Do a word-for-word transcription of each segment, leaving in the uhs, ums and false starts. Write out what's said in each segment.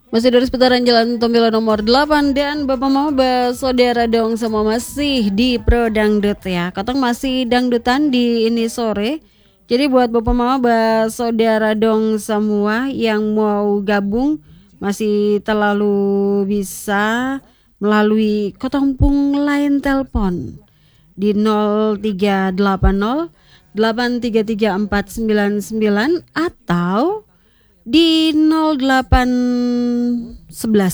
Masih dari seputaran Jalan Tombila nomor delapan. Dan Bapak Mama Saudara dong semua masih di Pro Dangdut ya. Katong masih dangdutan di ini sore. Jadi buat Bapak Mama Saudara dong semua yang mau gabung masih terlalu bisa melalui kotompung line telepon di nol tiga delapan nol delapan tiga tiga empat sembilan sembilan atau di nol delapan sebelas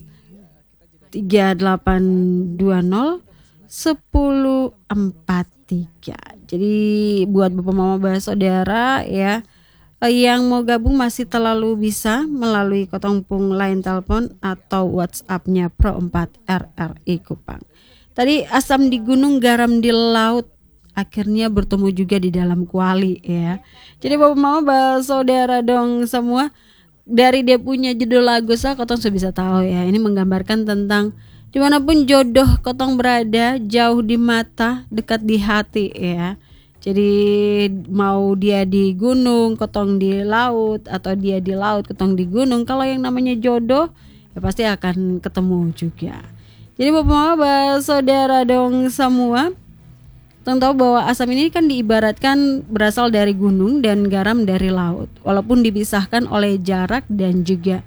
tiga delapan dua nol sepuluh empat tiga. Jadi buat Bapak Mama Saudara ya yang mau gabung masih terlalu bisa melalui kotompung line telepon atau WhatsApp-nya Pro empat R R I Kupang. Tadi asam di gunung, garam di laut, akhirnya bertemu juga di dalam kuali ya. Jadi Bapak Mama Saudara dong semua, dari dia punya judul lagu saya kotong sudah bisa tahu ya. Ini menggambarkan tentang dimanapun jodoh kotong berada, jauh di mata, dekat di hati ya. Jadi mau dia di gunung, kotong di laut, atau dia di laut, kotong di gunung, kalau yang namanya jodoh ya pasti akan ketemu juga. Jadi Bapak Mama Saudara dong semua, kita tahu bahwa asam ini kan diibaratkan berasal dari gunung dan garam dari laut. Walaupun dipisahkan oleh jarak dan juga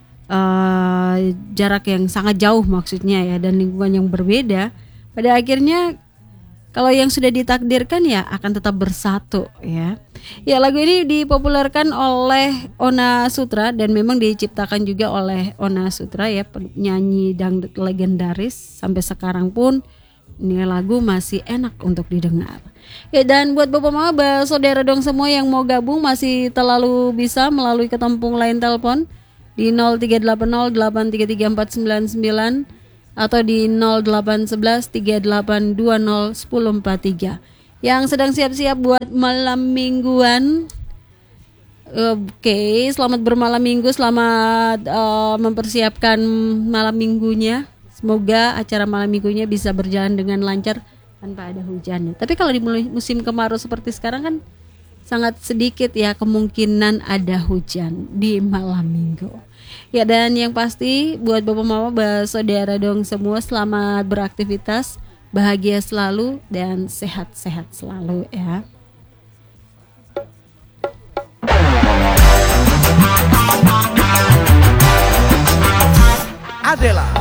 uh, jarak yang sangat jauh maksudnya ya, dan lingkungan yang berbeda, pada akhirnya kalau yang sudah ditakdirkan ya akan tetap bersatu ya. Ya, lagu ini dipopulerkan oleh Ona Sutra dan memang diciptakan juga oleh Ona Sutra ya, penyanyi dangdut legendaris. Sampai sekarang pun ini lagu masih enak untuk didengar. Ya, dan buat Bapak Mama Saudara dong semua yang mau gabung masih terlalu bisa melalui ketompung line telepon di nol tiga delapan nol delapan tiga tiga empat sembilan sembilan atau di nol delapan sebelas tiga delapan dua nol sepuluh empat tiga. Yang sedang siap-siap buat malam mingguan, oke, okay, selamat bermalam minggu, selamat uh, mempersiapkan malam minggunya. Semoga acara malam minggunya bisa berjalan dengan lancar tanpa ada hujannya. Tapi kalau di musim kemarau seperti sekarang kan sangat sedikit ya kemungkinan ada hujan di malam minggu. Ya, dan yang pasti buat Bapak Mama Saudara dong semua, selamat beraktivitas, bahagia selalu dan sehat-sehat selalu ya. Adalah